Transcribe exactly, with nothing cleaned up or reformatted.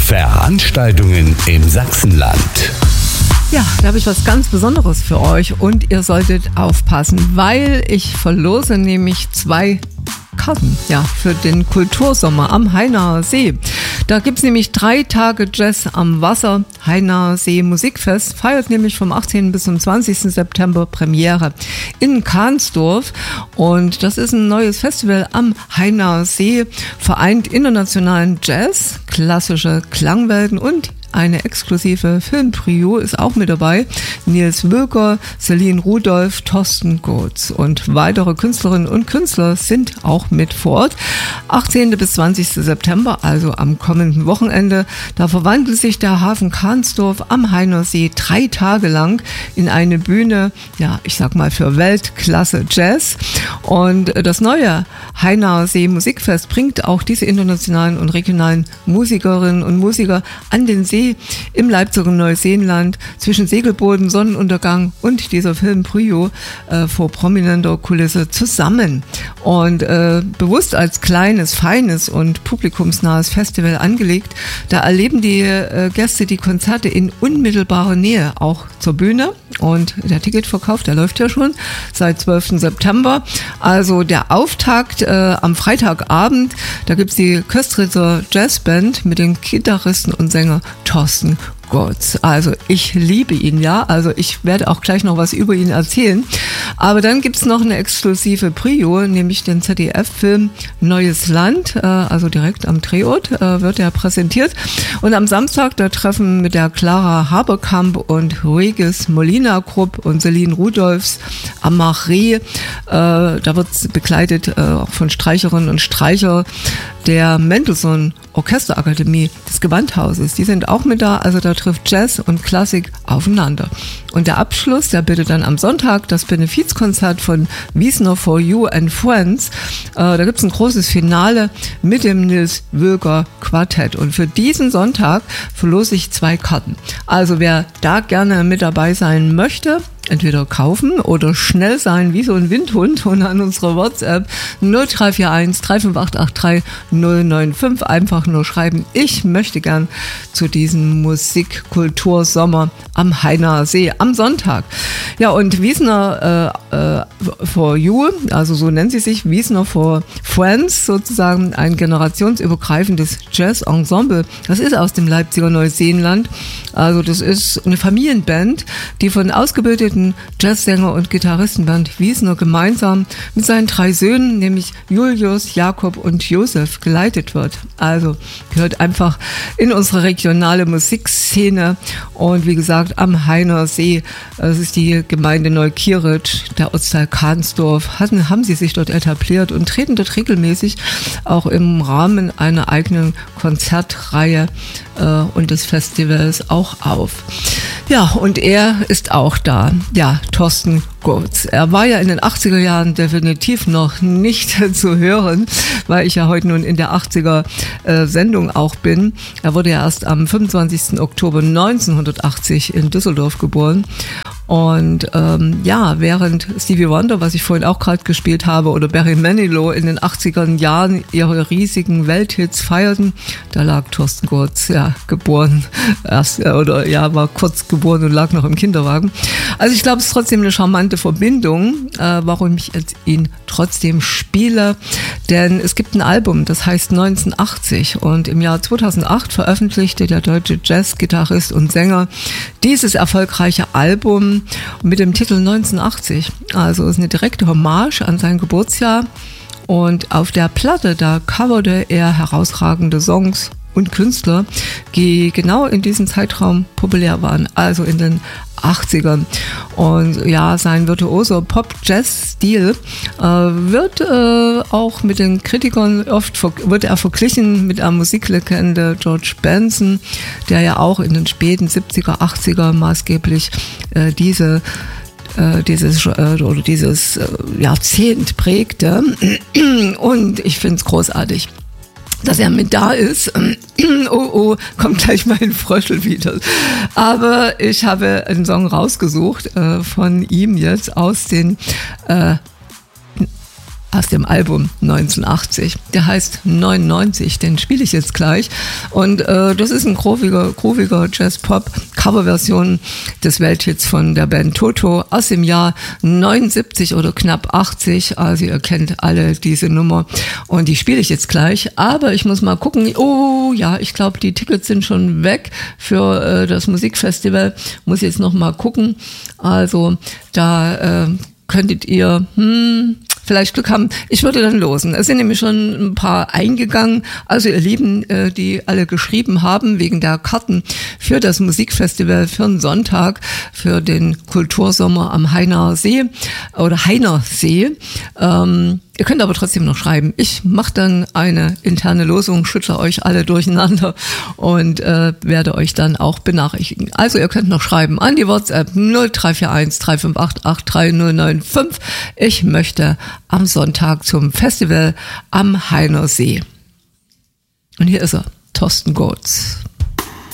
Veranstaltungen im Sachsenland. Ja, da habe ich was ganz Besonderes für euch und ihr solltet aufpassen, weil ich verlose nämlich zwei Karten, ja, für den Kultursommer am Hainacher See. Da gibt's nämlich drei Tage Jazz am Wasser. Hainacher See Musikfest feiert nämlich vom achtzehnten bis zum zwanzigsten September Premiere in Kahnsdorf. Und das ist ein neues Festival am Hainacher See, vereint internationalen Jazz, klassische Klangwelten und eine exklusive Filmtrio ist auch mit dabei. Nils Wilker, Celine Rudolph, Thorsten Gotz und weitere Künstlerinnen und Künstler sind auch mit vor Ort. achtzehnten bis zwanzigsten September, also am kommenden Wochenende, da verwandelt sich der Hafen Kahnsdorf am Hainacher See drei Tage lang in eine Bühne, ja, ich sag mal für Weltklasse Jazz. Und das neue Hainacher See Musikfest bringt auch diese internationalen und regionalen Musikerinnen und Musiker an den See im Leipziger Neuseeland zwischen Segelbooten, Sonnenuntergang und dieser Filmtrio äh, vor prominenter Kulisse zusammen. Und äh, bewusst als kleines, feines und publikumsnahes Festival angelegt, da erleben die äh, Gäste die Konzerte in unmittelbarer Nähe auch zur Bühne. Und der Ticketverkauf, der läuft ja schon seit zwölften September. Also der Auftakt äh, am Freitagabend, da gibt's die Köstritzer Jazzband mit den Gitarristen und Sänger Thorsten Gotz. Also ich liebe ihn, ja. Also ich werde auch gleich noch was über ihn erzählen. Aber dann gibt's noch eine exklusive Prio, nämlich den Z D F-Film Neues Land, äh, also direkt am Drehort äh, wird er präsentiert. Und am Samstag, da treffen mit der Clara Haberkamp und Regis Molina Grupp und Celine Rudolphs Amaré, äh, da wird begleitet äh, von Streicherinnen und Streicher der Mendelssohn Orchesterakademie des Gewandhauses. Die sind auch mit da, also da trifft Jazz und Klassik aufeinander. Und der Abschluss, der bittet dann am Sonntag das Benefizkonzert von Wiesner for You and Friends. Äh, da gibt's ein großes Finale mit dem Nils Wilker Quartett. Und für diesen Sonntag verlose ich zwei Karten. Also wer da gerne mit dabei sein möchte, entweder kaufen oder schnell sein wie so ein Windhund und an unsere WhatsApp null drei vier eins drei fünf acht acht drei null neun fünf einfach nur schreiben, ich möchte gern zu diesem Musikkultursommer am Hainacher See am Sonntag. Ja, und Wiesner äh, äh, for You, also so nennt sie sich, Wiesner for Friends, sozusagen ein generationsübergreifendes Jazz-Ensemble. Das ist aus dem Leipziger Neuseeland. Also das ist eine Familienband, die von ausgebildeten Jazzsänger und Gitarristenband Wiesner gemeinsam mit seinen drei Söhnen, nämlich Julius, Jakob und Josef, geleitet wird. Also gehört einfach in unsere regionale Musikszene. Und wie gesagt, am Hainacher See, das ist die Gemeinde Neukirch, der Ortsteil Kahnsdorf, hatten, haben sie sich dort etabliert und treten dort regelmäßig auch im Rahmen einer eigenen Konzertreihe äh, und des Festivals auch auf. Ja, und er ist auch da. Ja, Thorsten Gotz. Er war ja in den achtziger Jahren definitiv noch nicht zu hören, weil ich ja heute nun in der achtziger äh, Sendung auch bin. Er wurde ja erst am fünfundzwanzigsten Oktober neunzehnhundertachtzig in Düsseldorf geboren. Und ähm, ja, während Stevie Wonder, was ich vorhin auch gerade gespielt habe, oder Barry Manilow in den achtziger Jahren ihre riesigen Welthits feierten, da lag Thorsten Gotz, ja, geboren, erst, oder ja, war kurz geboren und lag noch im Kinderwagen. Also ich glaube, es ist trotzdem eine charmante Verbindung, äh, warum ich jetzt ihn trotzdem spiele, denn es gibt ein Album, das heißt neunzehnhundertachtzig, und im Jahr zweitausendacht veröffentlichte der deutsche Jazz-Gitarrist und Sänger dieses erfolgreiche Album mit dem Titel neunzehnhundertachtzig. Also ist eine direkte Hommage an sein Geburtsjahr, und auf der Platte, da coverte er herausragende Songs und Künstler, die genau in diesem Zeitraum populär waren, also in den achtzigern. Und ja, sein virtuoser Pop-Jazz-Stil äh, wird äh, auch mit den Kritikern oft ver- wird er verglichen mit der Musiklegende George Benson, der ja auch in den späten siebziger, achtziger maßgeblich äh, diese äh, dieses äh, oder dieses äh, Jahrzehnt prägte. Und ich finde es großartig, dass er mit da ist. Oh, oh, kommt gleich mein Fröschel wieder. Aber ich habe einen Song rausgesucht äh, von ihm jetzt aus den äh, aus dem Album neunzehnhundertachtzig. Der heißt neunundneunzig, den spiele ich jetzt gleich. Und äh, das ist ein grooviger, grooviger Jazz-Pop-Coverversion des Welthits von der Band Toto aus dem Jahr neunundsiebzig oder knapp achtzig. Also ihr kennt alle diese Nummer und die spiele ich jetzt gleich. Aber ich muss mal gucken. Oh ja, ich glaube, die Tickets sind schon weg für äh, das Musikfestival. Muss jetzt noch mal gucken. Also da äh, könntet ihr hm, vielleicht Glück haben. Ich würde dann losen. Es sind nämlich schon ein paar eingegangen. Also ihr Lieben, äh, die alle geschrieben haben wegen der Karten für das Musikfestival für einen Sonntag, für den Kultursommer am Hainer See oder Hainer See. Ähm, Ihr könnt aber trotzdem noch schreiben. Ich mache dann eine interne Losung, schüttle euch alle durcheinander und äh, werde euch dann auch benachrichtigen. Also ihr könnt noch schreiben an die WhatsApp null drei vier eins drei fünf acht acht drei null neun fünf. Ich möchte am Sonntag zum Festival am Hainer See. Und hier ist er, Thorsten Gotz.